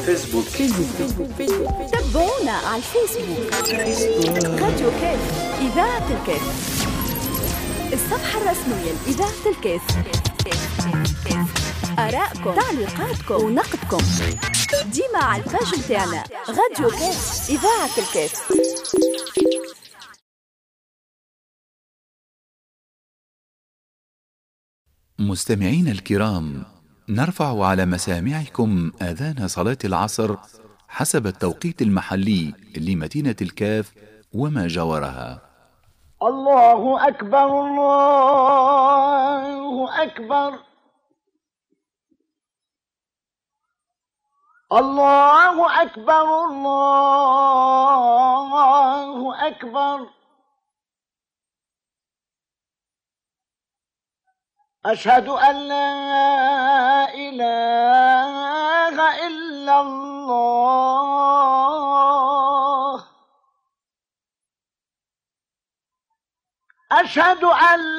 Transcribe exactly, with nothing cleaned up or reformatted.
فيسبوك فيسبوك تابعونا على الفيسبوك راديو كاف إذاعة الكاف، الصفحة الرسمية لإذاعة الكاف. آراءكم، تعليقاتكم ونقدكم ديما على الباج متاعنا راديو كاف إذاعة الكاف. مستمعين الكرام، نرفع على مسامعكم آذان صلاة العصر حسب التوقيت المحلي لمدينة الكاف وما جاورها. الله أكبر الله أكبر الله أكبر الله أكبر أشهد أن لا إله إلا الله أشهد أن